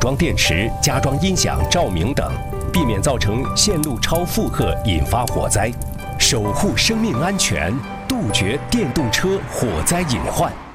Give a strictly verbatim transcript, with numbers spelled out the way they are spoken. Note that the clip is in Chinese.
装电池、加装音响、照明等，避免造成线路超负荷引发火灾，守护生命安全，杜绝电动车火灾隐患。